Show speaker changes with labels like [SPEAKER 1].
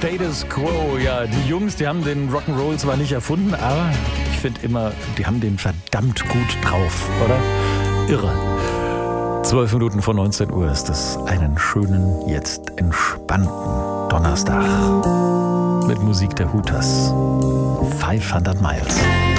[SPEAKER 1] Status Quo. Ja, die Jungs, die haben den Rock'n'Roll zwar nicht erfunden, aber ich finde immer, die haben den verdammt gut drauf, oder? Irre. 12 Minuten vor 19 Uhr ist es. Einen schönen, jetzt entspannten Donnerstag mit Musik der Hooters. 500 Miles.